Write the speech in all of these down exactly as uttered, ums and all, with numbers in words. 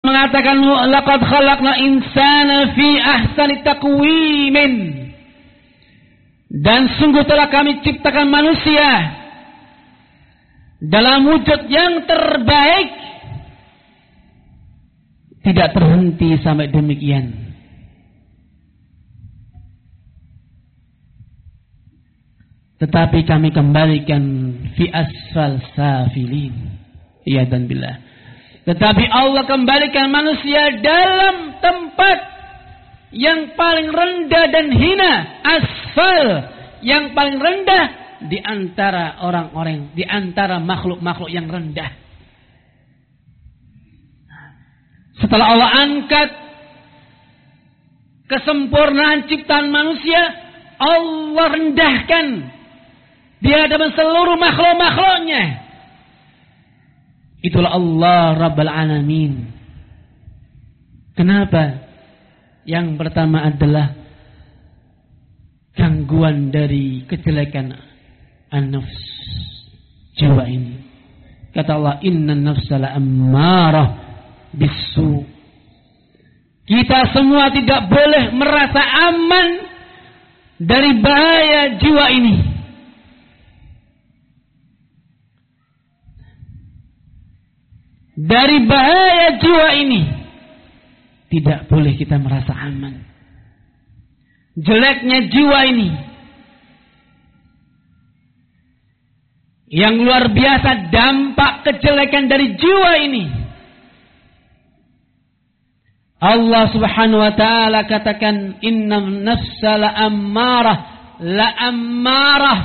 mengatakan laqad khalaqna insana fi ahsani taqwimin, dan sungguh telah kami ciptakan manusia dalam wujud yang terbaik. Tidak terhenti sampai demikian. Tetapi kami kembalikan fi asfal safilin. Iya dan billah. Tetapi Allah kembalikan manusia dalam tempat yang paling rendah dan hina. Asfal, yang paling rendah di antara orang-orang, di antara makhluk-makhluk yang rendah. Setelah Allah angkat kesempurnaan ciptaan manusia, Allah rendahkan di hadapan seluruh makhluk-makhluknya. Itulah Allah Rabbul Alamin. Kenapa? Yang pertama adalah gangguan dari kejelekan an-nafs, jiwa ini. Kata Allah, inna nafsa la'ammarah bisu. Kita semua tidak boleh merasa aman dari bahaya jiwa ini. Dari bahaya jiwa ini tidak boleh kita merasa aman. Jeleknya jiwa ini yang luar biasa, dampak kejelekan dari jiwa ini. Allah Subhanahu wa taala katakan inna nafsa la'ammarah, la'ammarah,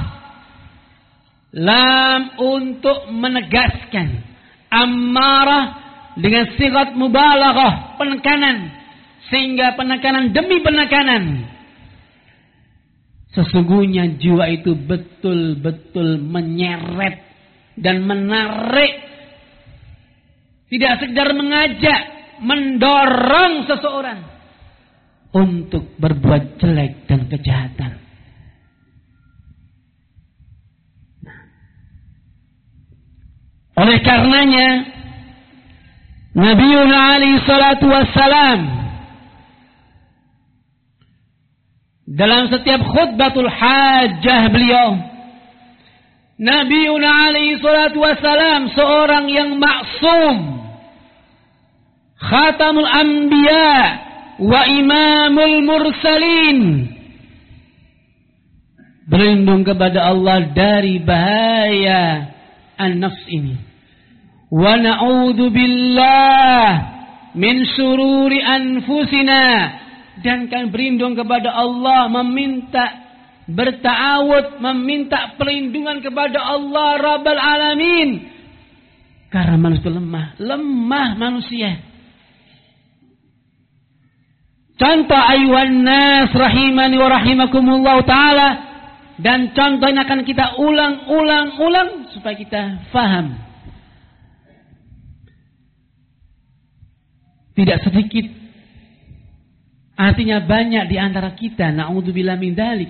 lam untuk menegaskan, ammarah dengan sigat mubalaghah, penekanan, sehingga penekanan demi penekanan. Sesungguhnya jiwa itu betul-betul menyeret dan menarik, tidak sekedar mengajak, mendorong seseorang untuk berbuat jelek dan kejahatan. Oleh karenanya Nabiuna alaihi salatu wassalam dalam setiap khutbatul hajjah beliau, Nabiuna alaihi salatu wassalam seorang yang maksum, Khatamul Anbiya wa Imamul Mursalin, berlindung kepada Allah dari bahaya an-nafs ini. Wa na'udzu billah min syururi anfusina, dan kan berlindung kepada Allah, meminta berta'awud, meminta perlindungan kepada Allah Rabbul Alamin, karena manusia lemah, lemah manusia. Contoh ayuhan nas rahimani wa rahimakumullah ta'ala, dan contoh ini akan kita ulang-ulang-ulang supaya kita faham. Tidak sedikit, artinya banyak di antara kita, na'udzubillah min dzalik,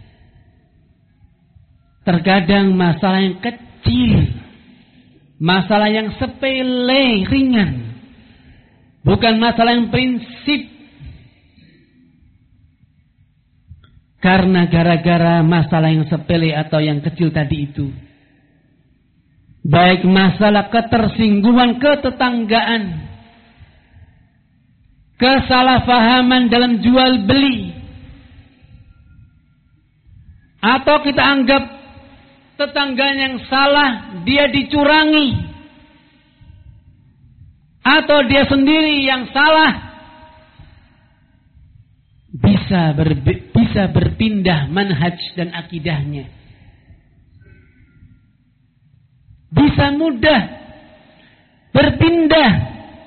terkadang masalah yang kecil, masalah yang sepele, ringan, bukan masalah yang prinsip, karena gara-gara masalah yang sepele atau yang kecil tadi itu, baik masalah ketersinggungan ketetanggaan, kesalahpahaman dalam jual beli, atau kita anggap tetangga yang salah, dia dicurangi, atau dia sendiri yang salah, bisa ber, bisa berpindah manhaj dan akidahnya, bisa mudah berpindah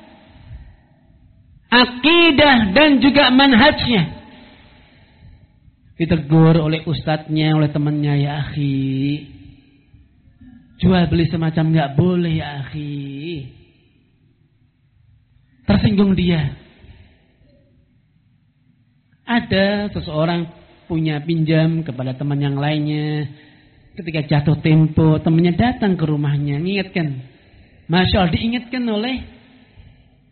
akidah dan juga manhajnya. Ditegur oleh ustadznya, oleh temannya, ya akhi, jual beli semacam nggak boleh ya akhi. Tersinggung dia. Ada seseorang punya pinjam kepada teman yang lainnya. Ketika jatuh tempo, temannya datang ke rumahnya, mengingatkan. Masya Allah, diingatkan oleh